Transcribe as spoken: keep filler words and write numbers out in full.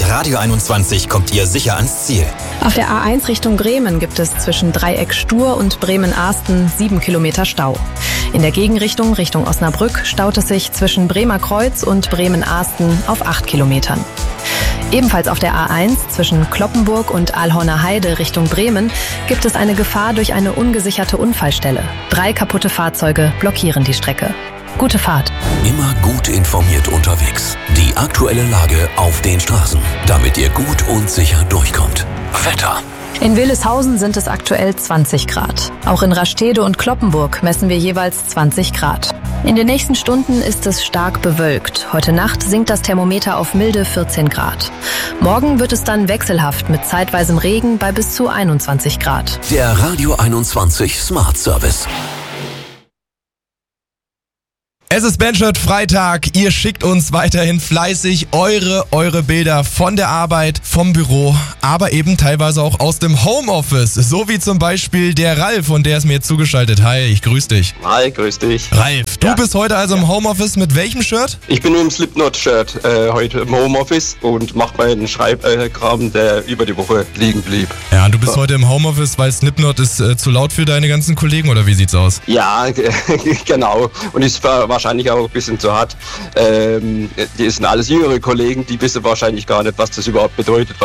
Mit Radio einundzwanzig kommt ihr sicher ans Ziel. Auf der A eins Richtung Bremen gibt es zwischen Dreieck Stur und Bremen-Arsten sieben Kilometer Stau. In der Gegenrichtung Richtung Osnabrück staut es sich zwischen Bremer Kreuz und Bremen-Arsten auf acht Kilometern. Ebenfalls auf der A eins zwischen Cloppenburg und Alhorner Heide Richtung Bremen gibt es eine Gefahr durch eine ungesicherte Unfallstelle. Drei kaputte Fahrzeuge blockieren die Strecke. Gute Fahrt. Immer gut informiert unterwegs. Die aktuelle Lage auf den Straßen, damit ihr gut und sicher durchkommt. Wetter. In Willeshausen sind es aktuell zwanzig Grad. Auch in Rastede und Cloppenburg messen wir jeweils zwanzig Grad. In den nächsten Stunden ist es stark bewölkt. Heute Nacht sinkt das Thermometer auf milde vierzehn Grad. Morgen wird es dann wechselhaft mit zeitweisem Regen bei bis zu einundzwanzig Grad. Der Radio einundzwanzig Smart Service. Es ist Benchert Freitag. Ihr schickt uns weiterhin fleißig eure, eure Bilder von der Arbeit, vom Büro, aber eben teilweise auch aus dem Homeoffice. So wie zum Beispiel der Ralf, und der ist mir jetzt zugeschaltet. Hi, ich grüß dich. Hi, grüß dich. Ralf, du ja. bist heute also im Homeoffice mit welchem Shirt? Ich bin im Slipknot-Shirt äh, heute im Homeoffice und mache meinen Schreibkram, der über die Woche liegen blieb. Ja, und du bist ja. heute im Homeoffice, weil Slipknot ist äh, zu laut für deine ganzen Kollegen, oder wie sieht's aus? Ja, genau. Und ist wahrscheinlich auch ein bisschen zu hart. Ähm, die sind alles jüngere Kollegen, die wissen wahrscheinlich gar nicht, was das überhaupt bedeutet.